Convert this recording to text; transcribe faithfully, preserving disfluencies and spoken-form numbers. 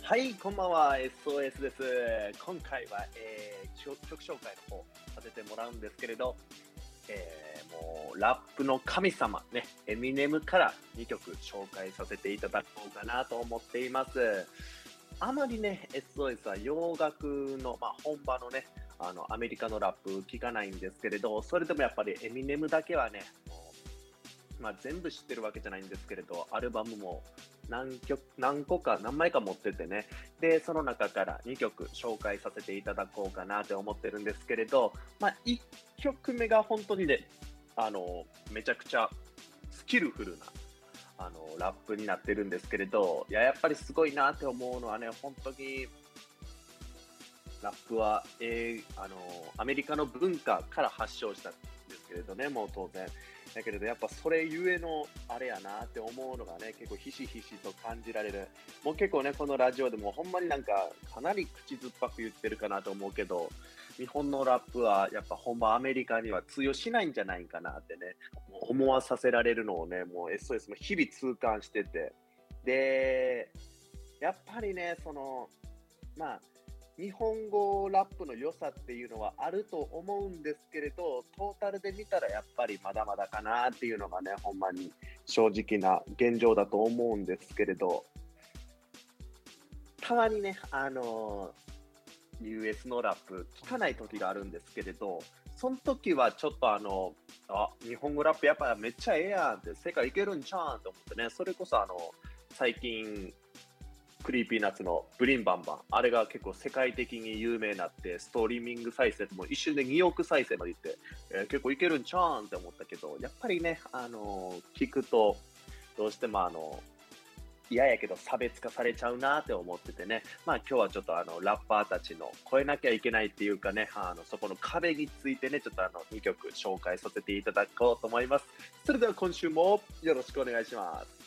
はい、こんばんは、エスオーエス です。今回は、えー、曲曲紹介の方させてもらうんですけれど、えー、もうラップの神様ね、エミネムからにきょく紹介させていただこうかなと思っています。あまりね、エスオーエス は洋楽の、まあ、本場のね、あのアメリカのラップ聞かないんですけれど、それでもやっぱりエミネムだけはね、もうまあ、全部知ってるわけじゃないんですけれど、アルバムも何曲何個か何枚か持っててね、で、その中からにきょく紹介させていただこうかなって思ってるんですけれど、まあ、いっきょくめが本当にね、あの、めちゃくちゃスキルフルな、あの、ラップになってるんですけれど、いや、やっぱりすごいなって思うのはね、本当にラップは、えーあのアメリカの文化から発祥したんですけれどね、もう当然。だけれど、やっぱそれゆえのあれやなって思うのがね、結構ひしひしと感じられる。もう結構ね、このラジオでもほんまになんか、かなり口酸っぱく言ってるかなと思うけど、日本のラップはやっぱ本場アメリカには通用しないんじゃないかなってね、もう思わさせられるのをね、もう エスオーエス も日々痛感してて。で、やっぱりね、その、まあ、日本語ラップの良さっていうのはあると思うんですけれど、トータルで見たらやっぱりまだまだかなっていうのがね、ほんまに正直な現状だと思うんですけれど、たまにね、あのー、ユーエス のラップ聞かない時があるんですけれど、その時はちょっとあの、あ、日本語ラップやっぱめっちゃええやんって、世界いけるんちゃうんと思ってね、それこそあの、最近クリーピーナッツのブリンバンバン。あれが結構世界的に有名になって、ストリーミング再生も一瞬でにおく再生までいって、えー結構いけるんちゃうんって思ったけど、やっぱりね、あのー聞くと、どうしてもあの嫌やけど差別化されちゃうなって思っててね。まあ今日はちょっとあの、ラッパーたちの超えなきゃいけないっていうかね、あの、そこの壁についてね、ちょっとあの、にきょく紹介させていただこうと思います。それでは今週もよろしくお願いします。